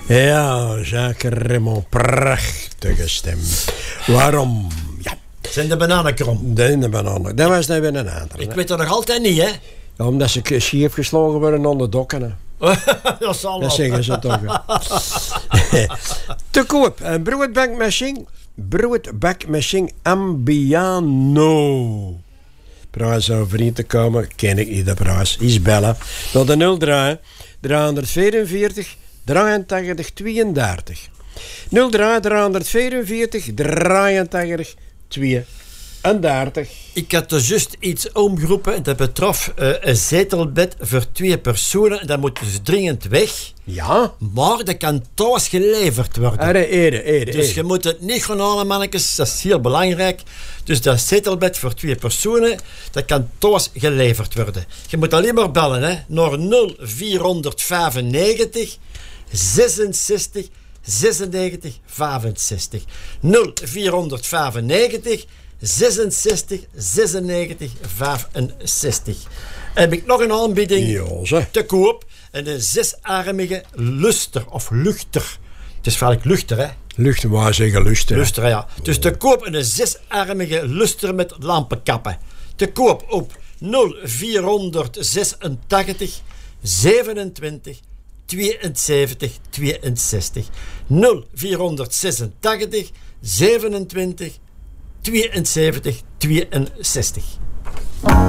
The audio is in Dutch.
Ja, Jacques Raymond, prachtige stem. Waarom? Ja. Zijn de bananen krom? De bananen. Dat was nou weer een andere. Ik weet dat nog altijd niet, hè? Ja, omdat ze schief geslagen worden onder dokken. Hè. Dat zal wel. Dat zeggen ze toch. Te koop, een broodbakmachine Ambiano. Prijs over vriend te komen, ken ik niet de prijs. Is bellen. Naar de 03 344 83 32. 03 344 83 32. Ik had dus juist iets omgeroepen en dat betrof een zetelbed voor 2 personen. Dat moet dus dringend weg. Ja? Maar dat kan thuis geleverd worden. Dus je moet het niet gaan halen, mannetjes. Dat is heel belangrijk. Dus dat zetelbed voor 2 personen, dat kan thuis geleverd worden. Je moet alleen maar bellen, hè, naar 0495 66 96 65. 0495 66 96 65. Heb ik nog een aanbieding te koop. Een 6-armige luster of luchter. Het is vaak luchter, hè? Luchter, waar zeggen luchter? Luchter, ja. Dus te koop een 6-armige luster met lampenkappen. Te koop op 0486 27 72 62. 0486 27 72 62.